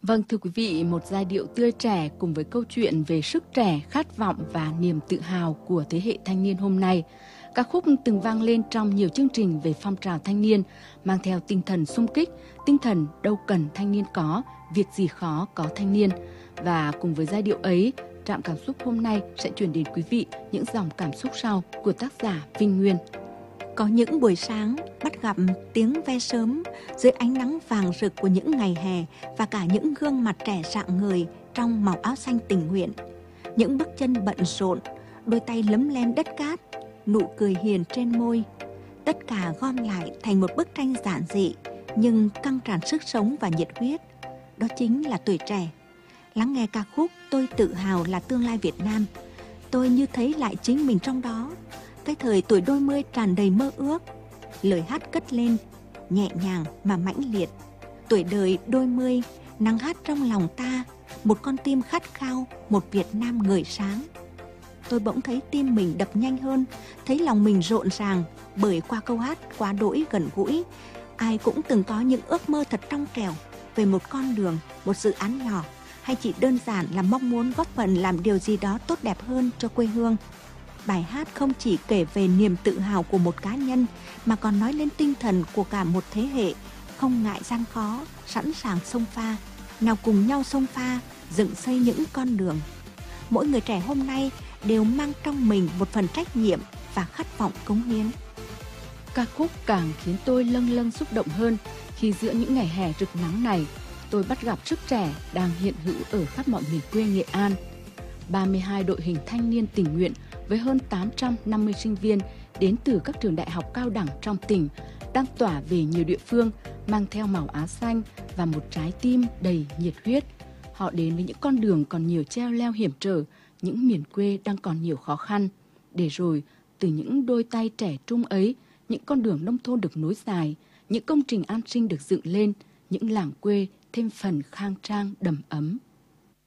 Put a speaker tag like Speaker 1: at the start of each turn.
Speaker 1: Vâng, thưa quý vị, một giai điệu tươi trẻ cùng với câu chuyện về sức trẻ, khát vọng và niềm tự hào của thế hệ thanh niên hôm nay. Ca khúc từng vang lên trong nhiều chương trình về phong trào thanh niên, mang theo tinh thần xung kích, tinh thần đâu cần thanh niên có, việc gì khó có thanh niên. Và cùng với giai điệu ấy, Trạm Cảm xúc hôm nay sẽ chuyển đến quý vị những dòng cảm xúc sau của tác giả Vinh Nguyên.
Speaker 2: Có những buổi sáng bắt gặp tiếng ve sớm dưới ánh nắng vàng rực của những ngày hè và cả những gương mặt trẻ rạng ngời trong màu áo xanh tình nguyện. Những bước chân bận rộn, đôi tay lấm lem đất cát, nụ cười hiền trên môi. Tất cả gom lại thành một bức tranh giản dị nhưng căng tràn sức sống và nhiệt huyết. Đó chính là tuổi trẻ. Lắng nghe ca khúc Tôi tự hào là tương lai Việt Nam, tôi như thấy lại chính mình trong đó. Cái thời tuổi đôi mươi tràn đầy mơ ước. Lời hát cất lên nhẹ nhàng mà mãnh liệt. Tuổi đời đôi mươi, nắng hát trong lòng ta, một con tim khát khao, một Việt Nam ngời sáng. Tôi bỗng thấy tim mình đập nhanh hơn, thấy lòng mình rộn ràng, bởi qua câu hát quá đỗi gần gũi. Ai cũng từng có những ước mơ thật trong trẻo về một con đường, một dự án nhỏ, hay chỉ đơn giản là mong muốn góp phần làm điều gì đó tốt đẹp hơn cho quê hương. Bài hát không chỉ kể về niềm tự hào của một cá nhân mà còn nói lên tinh thần của cả một thế hệ, không ngại gian khó, sẵn sàng xông pha, nào cùng nhau xông pha, dựng xây những con đường. Mỗi người trẻ hôm nay đều mang trong mình một phần trách nhiệm và khát vọng cống hiến.
Speaker 1: Ca khúc càng khiến tôi lâng lâng xúc động hơn khi giữa những ngày hè rực nắng này, tôi bắt gặp sức trẻ đang hiện hữu ở khắp mọi miền quê Nghệ An. 32 đội hình thanh niên tình nguyện với hơn 850 sinh viên đến từ các trường đại học cao đẳng trong tỉnh đang tỏa về nhiều địa phương, mang theo màu áo xanh và một trái tim đầy nhiệt huyết. Họ đến với những con đường còn nhiều treo leo hiểm trở, những miền quê đang còn nhiều khó khăn. Để rồi, từ những đôi tay trẻ trung ấy, những con đường nông thôn được nối dài, những công trình an sinh được dựng lên, những làng quê thêm phần khang trang đầm ấm.